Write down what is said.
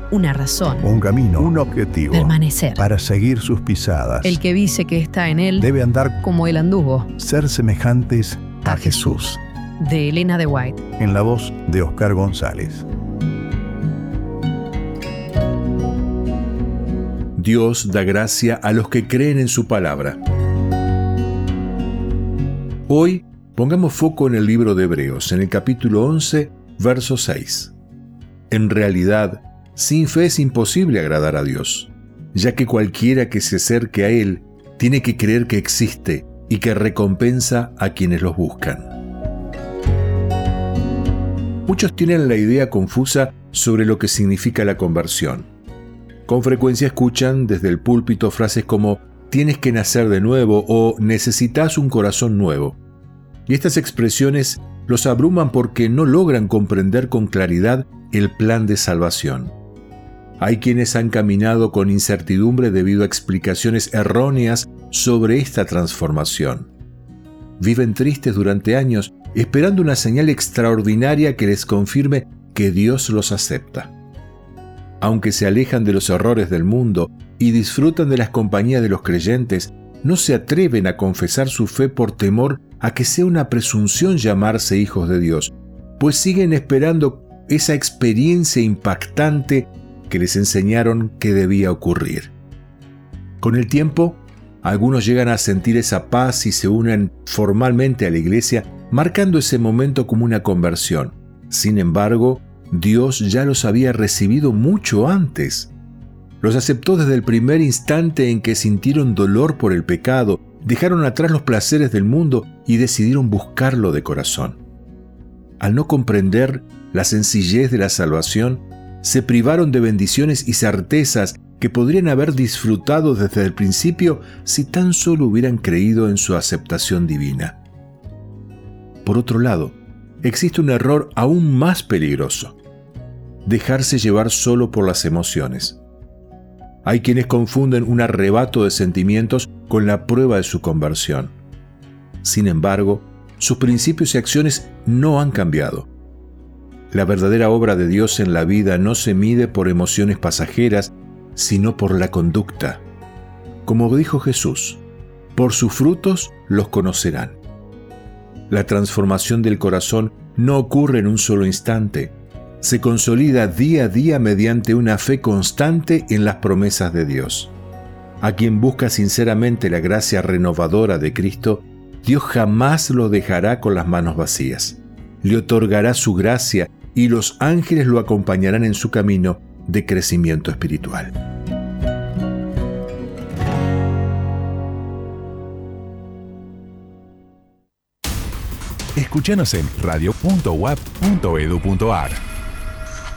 una razón, un camino, un objetivo, permanecer. Para seguir sus pisadas. El que dice que está en él debe andar como él anduvo. Ser semejantes a Jesús. De Elena de White. En la voz de Oscar González. Dios da gracia a los que creen en su palabra. Hoy pongamos foco en el libro de Hebreos, en el capítulo 11, verso 6. En realidad, sin fe es imposible agradar a Dios, ya que cualquiera que se acerque a Él tiene que creer que existe y que recompensa a quienes los buscan. Muchos tienen la idea confusa sobre lo que significa la conversión. Con frecuencia escuchan desde el púlpito frases como «tienes que nacer de nuevo» o «necesitas un corazón nuevo». Y estas expresiones los abruman porque no logran comprender con claridad el plan de salvación. Hay quienes han caminado con incertidumbre debido a explicaciones erróneas sobre esta transformación. Viven tristes durante años esperando una señal extraordinaria que les confirme que Dios los acepta. Aunque se alejan de los errores del mundo y disfrutan de las compañías de los creyentes, no se atreven a confesar su fe por temor a que sea una presunción llamarse hijos de Dios, pues siguen esperando esa experiencia impactante que les enseñaron que debía ocurrir. Con el tiempo, algunos llegan a sentir esa paz y se unen formalmente a la iglesia, marcando ese momento como una conversión. Sin embargo, Dios ya los había recibido mucho antes. Los aceptó desde el primer instante en que sintieron dolor por el pecado, dejaron atrás los placeres del mundo y decidieron buscarlo de corazón. Al no comprender la sencillez de la salvación, se privaron de bendiciones y certezas que podrían haber disfrutado desde el principio si tan solo hubieran creído en su aceptación divina. Por otro lado, existe un error aún más peligroso: dejarse llevar solo por las emociones. Hay quienes confunden un arrebato de sentimientos con la prueba de su conversión. Sin embargo, sus principios y acciones no han cambiado. La verdadera obra de Dios en la vida no se mide por emociones pasajeras, sino por la conducta. Como dijo Jesús, por sus frutos los conocerán. La transformación del corazón no ocurre en un solo instante. Se consolida día a día mediante una fe constante en las promesas de Dios. A quien busca sinceramente la gracia renovadora de Cristo, Dios jamás lo dejará con las manos vacías. Le otorgará su gracia y los ángeles lo acompañarán en su camino de crecimiento espiritual. Escúchanos en radio.wap.edu.ar.